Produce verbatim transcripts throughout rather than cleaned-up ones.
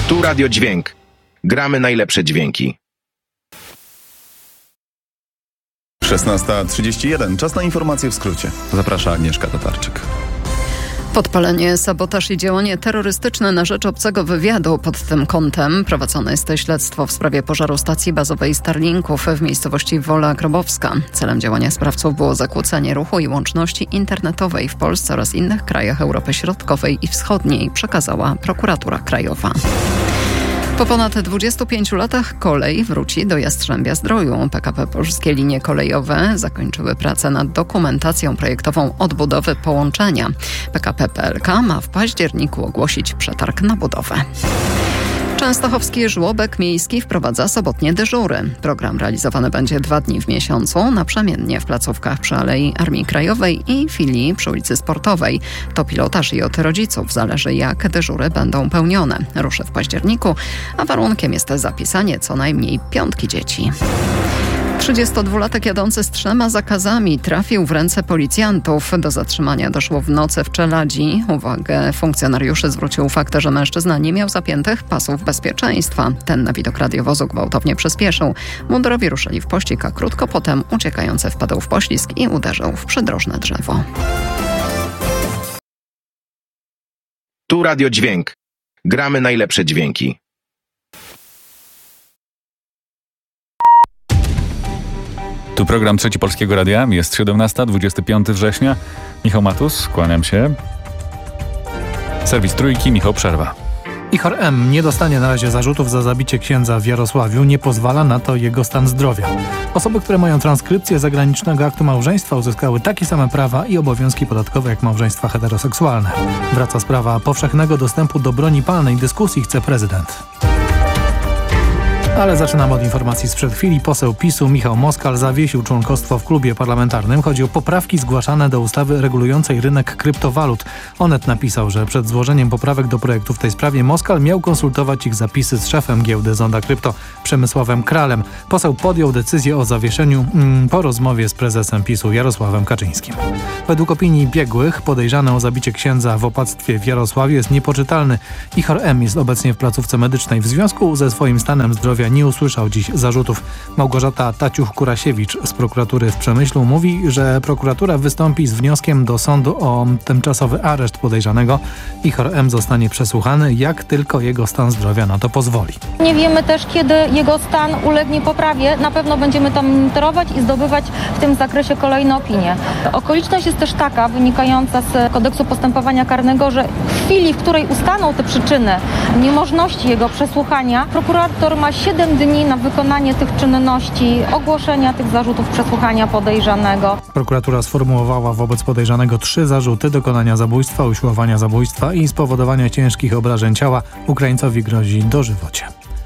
Tu Radio Dźwięk. Gramy najlepsze dźwięki. szesnasta trzydzieści jeden. Czas na informacje w skrócie. Zaprasza Agnieszka Tatarczyk. Podpalenie, sabotaż i działanie terrorystyczne na rzecz obcego wywiadu. Pod tym kątem prowadzone jest śledztwo w sprawie pożaru stacji bazowej Starlinków w miejscowości Wola Grobowska. Celem działania sprawców było zakłócenie ruchu i łączności internetowej w Polsce oraz innych krajach Europy Środkowej i Wschodniej, przekazała prokuratura krajowa. Po ponad dwudziestu pięciu latach kolej wróci do Jastrzębia-Zdroju. P K P Polskie Linie Kolejowe zakończyły pracę nad dokumentacją projektową odbudowy połączenia. P K P P L K ma w październiku ogłosić przetarg na budowę. Częstochowski żłobek miejski wprowadza sobotnie dyżury. Program realizowany będzie dwa dni w miesiącu, naprzemiennie w placówkach przy Alei Armii Krajowej i filii przy ulicy Sportowej. To pilotaż i od rodziców zależy, jak dyżury będą pełnione. Ruszy w październiku, a warunkiem jest zapisanie co najmniej piątki dzieci. trzydziestodwulatek jadący z trzema zakazami trafił w ręce policjantów. Do zatrzymania doszło w nocy w Czeladzi. Uwagę funkcjonariuszy zwrócił fakt, że mężczyzna nie miał zapiętych pasów bezpieczeństwa. Ten na widok radiowozu gwałtownie przyspieszył. Mundurowi ruszyli w pościg, a krótko potem uciekający wpadł w poślizg i uderzył w przydrożne drzewo. Tu Radio Dźwięk. Gramy najlepsze dźwięki. Tu program Trzeci Polskiego Radia. Jest siedemnasta, dwudziestego piątego września. Michał Matus, kłaniam się. Serwis Trójki, Michał Przerwa. Ichor M. nie dostanie na razie zarzutów za zabicie księdza w Jarosławiu. Nie pozwala na to jego stan zdrowia. Osoby, które mają transkrypcję zagranicznego aktu małżeństwa, uzyskały takie same prawa i obowiązki podatkowe jak małżeństwa heteroseksualne. Wraca sprawa powszechnego dostępu do broni palnej. Dyskusji chce prezydent. Ale zaczynamy od informacji sprzed chwili. Poseł PiSu Michał Moskal zawiesił członkostwo w klubie parlamentarnym. Chodzi o poprawki zgłaszane do ustawy regulującej rynek kryptowalut. Onet napisał, że przed złożeniem poprawek do projektu w tej sprawie Moskal miał konsultować ich zapisy z szefem giełdy Zonda Krypto, Przemysławem Kralem. Poseł podjął decyzję o zawieszeniu mm, po rozmowie z prezesem PiSu Jarosławem Kaczyńskim. Według opinii biegłych podejrzany o zabicie księdza w opactwie w Jarosławiu jest niepoczytalny. Ichor M. jest obecnie w placówce medycznej. W związku ze swoim stanem zdrowia nie usłyszał dziś zarzutów. Małgorzata Taciuch-Kurasiewicz z prokuratury w Przemyślu mówi, że prokuratura wystąpi z wnioskiem do sądu o tymczasowy areszt podejrzanego. Ichor M. zostanie przesłuchany, jak tylko jego stan zdrowia na to pozwoli. Nie wiemy też, kiedy jego stan ulegnie poprawie. Na pewno będziemy to monitorować i zdobywać w tym zakresie kolejne opinie. Okoliczność jest też taka, wynikająca z kodeksu postępowania karnego, że w chwili, w której ustaną te przyczyny niemożności jego przesłuchania, prokurator ma siedem dni na wykonanie tych czynności, ogłoszenia tych zarzutów, przesłuchania podejrzanego. Prokuratura sformułowała wobec podejrzanego trzy zarzuty: dokonania zabójstwa, usiłowania zabójstwa i spowodowania ciężkich obrażeń ciała. Ukraińcowi grozi dożywocie.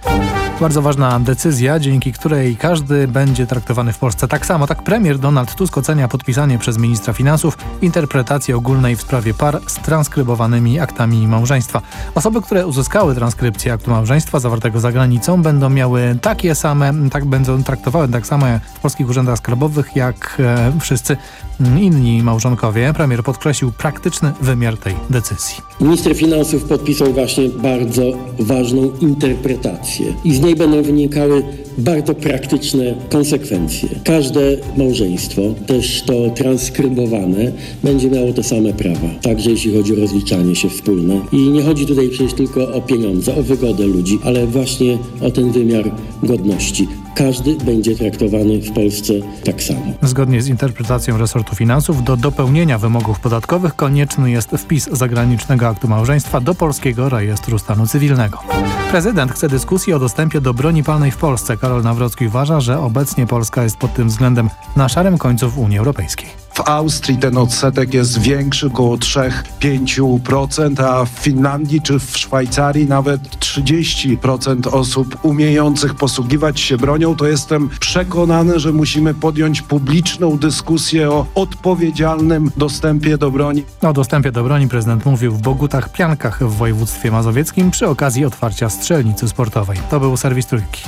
Bardzo ważna decyzja, dzięki której każdy będzie traktowany w Polsce tak samo. Tak premier Donald Tusk ocenia podpisanie przez ministra finansów interpretacji ogólnej w sprawie par z transkrybowanymi aktami małżeństwa. Osoby, które uzyskały transkrypcję aktu małżeństwa zawartego za granicą, będą miały takie same, tak będą traktowały tak samo w polskich urzędach skarbowych jak e, wszyscy inni małżonkowie. Premier podkreślił praktyczny wymiar tej decyzji. Minister finansów podpisał właśnie bardzo ważną interpretację i z niej będą wynikały bardzo praktyczne konsekwencje. Każde małżeństwo, też to transkrybowane, będzie miało te same prawa, także jeśli chodzi o rozliczanie się wspólne. I nie chodzi tutaj przecież tylko o pieniądze, o wygodę ludzi, ale właśnie o ten wymiar godności. Każdy będzie traktowany w Polsce tak samo. Zgodnie z interpretacją resortu finansów, do dopełnienia wymogów podatkowych konieczny jest wpis zagranicznego aktu małżeństwa do polskiego rejestru stanu cywilnego. Prezydent chce dyskusji o dostępie do broni palnej w Polsce. Karol Nawrocki uważa, że obecnie Polska jest pod tym względem na szarym końcu w Unii Europejskiej. W Austrii ten odsetek jest większy, około trzy do pięciu procent, a w Finlandii czy w Szwajcarii nawet trzydzieści procent osób umiejących posługiwać się bronią. To jestem przekonany, że musimy podjąć publiczną dyskusję o odpowiedzialnym dostępie do broni. O dostępie do broni prezydent mówił w Bogutach-Piankach w województwie mazowieckim przy okazji otwarcia strzelnicy sportowej. To był serwis Trójki.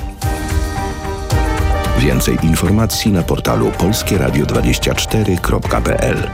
Więcej informacji na portalu polskie radio dwadzieścia cztery kropka p l.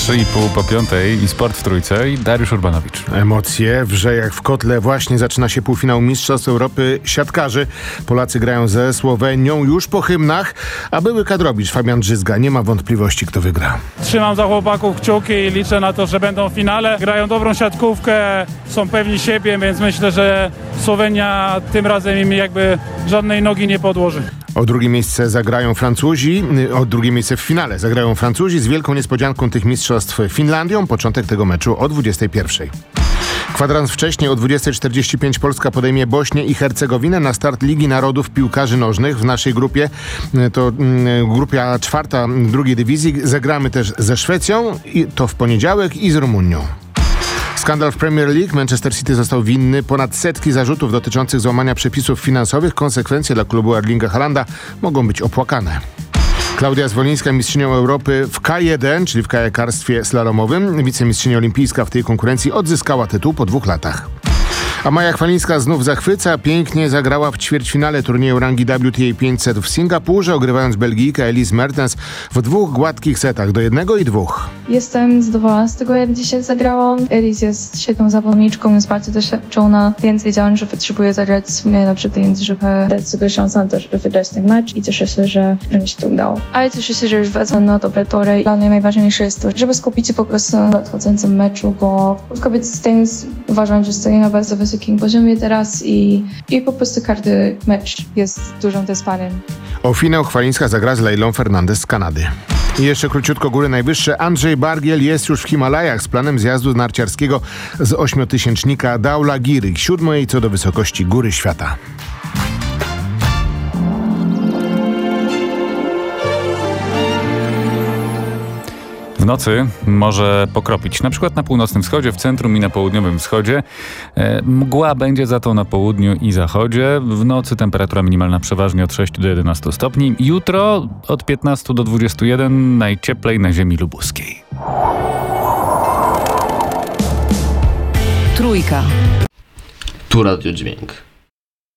trzy i pół po piątej i sport w trójce i Dariusz Urbanowicz. Emocje, wrze jak w kotle. Właśnie zaczyna się półfinał Mistrzostw Europy siatkarzy. Polacy grają ze Słowenią już po hymnach, a były kadrowicz Fabian Drzyzga nie ma wątpliwości, kto wygra. Trzymam za chłopaków kciuki i liczę na to, że będą w finale. Grają dobrą siatkówkę, są pewni siebie, więc myślę, że Słowenia tym razem im jakby żadnej nogi nie podłoży. O drugie miejsce zagrają Francuzi, o drugie miejsce w finale zagrają Francuzi z wielką niespodzianką tych mistrzostw Finlandią. Początek tego meczu o dwudziestej pierwszej. Kwadrans wcześniej o dwudziestej czterdzieści pięć Polska podejmie Bośnię i Hercegowinę na start Ligi Narodów Piłkarzy Nożnych. W naszej grupie to mm, grupa czwarta drugiej dywizji. Zagramy też ze Szwecją, i to w poniedziałek, i z Rumunią. Skandal w Premier League. Manchester City został winny ponad setki zarzutów dotyczących złamania przepisów finansowych. Konsekwencje dla klubu Erlinga Haalanda mogą być opłakane. Klaudia Zwolińska, mistrzynią Europy w K jeden, czyli w kajakarstwie slalomowym. Wicemistrzyni olimpijska w tej konkurencji odzyskała tytuł po dwóch latach. A Maja Chwalińska znów zachwyca. Pięknie zagrała w ćwierćfinale turnieju rangi W T A pięćset w Singapurze, ogrywając Belgijkę Elise Mertens w dwóch gładkich setach do jednego i dwóch. Jestem zadowolona z tego, jak dzisiaj zagrałam. Elise jest świetną zawodniczką, jest bardzo doświadczona, więc wiedziałam, że potrzebuję zagrać w sumie lepszy tenis, żeby dać sobie szansę na to, żeby wygrać ten mecz, i cieszę się, że mi się to udało. Ale cieszę się, że już wezmę na dobre tory. Dla mnie najważniejsze jest to, żeby skupić się po prostu na nadchodzącym meczu, bo kobiety tenis uważam, że stoi na bardzo wysokim poziomie teraz i, i po prostu każdy mecz jest dużym wyzwaniem. O finał Chwalińska zagra z Leilą Fernandez z Kanady. I jeszcze króciutko góry najwyższe. Andrzej Bargiel jest już w Himalajach z planem zjazdu narciarskiego z ośmiotysięcznika Dhaulagiri, siódmej co do wysokości góry świata. W nocy może pokropić, na przykład na północnym wschodzie, w centrum i na południowym wschodzie. E, mgła będzie za to na południu i zachodzie. W nocy temperatura minimalna przeważnie od sześciu do jedenastu stopni. Jutro od piętnastu do dwudziestu jeden, najcieplej na ziemi lubuskiej. Trójka. Tu Radio Dźwięk.